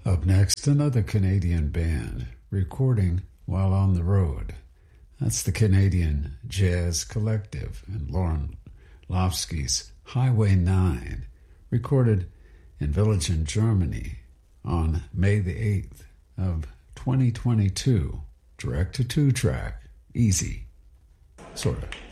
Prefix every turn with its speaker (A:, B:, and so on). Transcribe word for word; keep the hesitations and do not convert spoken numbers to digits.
A: Up next, another Canadian band recording while on the road. That's the Canadian Jazz Collective and Lauren Lofsky's Highway nine, recorded in Villingen, Germany on May the eighth of twenty twenty-two. Direct to two track, easy, sort of.